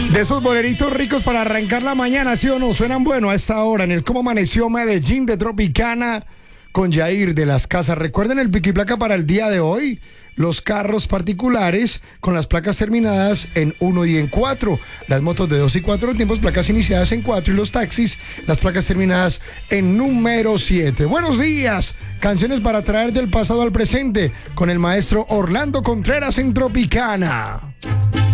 De esos boleritos ricos para arrancar la mañana, ¿sí o no? Suenan bueno a esta hora en el Cómo Amaneció Medellín de Tropicana con Jair de las Casas. Recuerden el pico y placa para el día de hoy. Los carros particulares con las placas terminadas en 1 y en 4. Las motos de 2 y 4 tiempos, placas iniciadas en 4. Y los taxis, las placas terminadas en número 7. Buenos días. Canciones para traer del pasado al presente con el maestro Orlando Contreras en Tropicana.